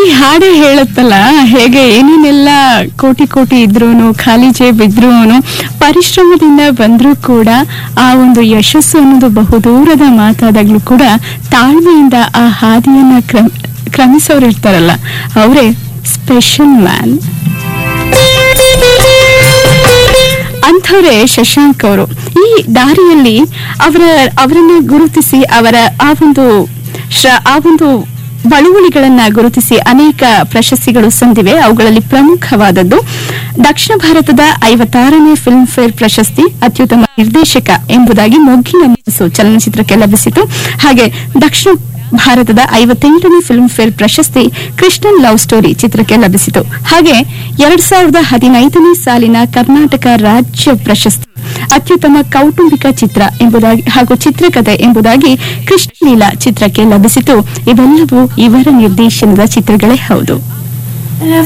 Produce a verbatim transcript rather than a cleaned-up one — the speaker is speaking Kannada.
ಹಾಡೆ ಹೇಳುತ್ತಲ್ಲ, ಹೇಗೆ ಏನೇನೆಲ್ಲ ಕೋಟಿ ಕೋಟಿ ಇದ್ರೂನು, ಖಾಲಿ ಜೇಬ್ ಇದ್ರೂನು, ಪರಿಶ್ರಮದಿಂದ ಬಂದ್ರೂ ಕೂಡ ಆ ಒಂದು ಯಶಸ್ಸು ಅನ್ನೋದು ಬಹುದೂರದ ಮಾತಾದಾಗ್ಲೂ ಕೂಡ ತಾಳ್ಮೆಯಿಂದ ಆ ಹಾದಿಯನ್ನ ಕ್ರಮ ಕ್ರಮಿಸೋರು ಇರ್ತಾರಲ್ಲ, ಅವರೇ ಸ್ಪೆಷಲ್ ಮ್ಯಾನ್. ಅಂಥವ್ರೆ ಶಶಾಂಕ್ ಅವರು. ಈ ದಾರಿಯಲ್ಲಿ ಅವರ ಅವರನ್ನ ಗುರುತಿಸಿ ಅವರ ಆ ಒಂದು ಆ ಒಂದು ಬಳುವಳಿಗಳನ್ನ ಗುರುತಿಸಿ ಅನೇಕ ಪ್ರಶಸ್ತಿಗಳು ಸಂದಿವೆ. ಅವುಗಳಲ್ಲಿ ಪ್ರಮುಖವಾದದ್ದು ದಕ್ಷಿಣ ಭಾರತದ ಐವತ್ತಾರನೇ ಫಿಲ್ಮ್ ಫೇರ್ ಪ್ರಶಸ್ತಿ ಅತ್ಯುತ್ತಮ ನಿರ್ದೇಶಕ ಎಂಬುದಾಗಿ ಮೊಗ್ಗಿನ ಮನಸ್ಸು ಚಲನಚಿತ್ರಕ್ಕೆ ಲಭಿಸಿತು. ಹಾಗೆ ದಕ್ಷಿಣ ಭಾರತದ ಐವತ್ತೆಂಟನೇ ಫಿಲ್ಮ್ ಫೇರ್ ಪ್ರಶಸ್ತಿ ಕೃಷ್ಣನ್ ಲವ್ ಸ್ಟೋರಿ ಚಿತ್ರಕ್ಕೆ ಲಭಿಸಿತು. ಹಾಗೆ ಎರಡ್ ಸಾವಿರದ ಹದಿನೈದನೇ ಸಾಲಿನ ಕರ್ನಾಟಕ ರಾಜ್ಯ ಪ್ರಶಸ್ತಿ ಅತ್ಯುತ್ತಮ ಕೌಟುಂಬಿಕ ಚಿತ್ರ ಎಂಬುದಾಗಿ ಹಾಗೂ ಚಿತ್ರಕಥೆ ಎಂಬುದಾಗಿ ಕೃಷ್ಣಲೀಲಾ ಚಿತ್ರಕ್ಕೆ ಲಭಿಸಿತು. ಇವೆಲ್ಲವೂ ಇವರ ನಿರ್ದೇಶನದ ಚಿತ್ರಗಳೇ ಹೌದು.